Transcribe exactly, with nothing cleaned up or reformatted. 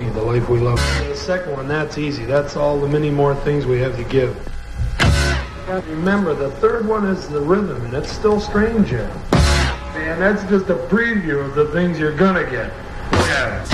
the life we love. The second one, that's easy. That's all the many more things we have to give. Remember, the third one is the rhythm, and it's still strange yet. And that's just a preview of the things you're gonna get. Yeah.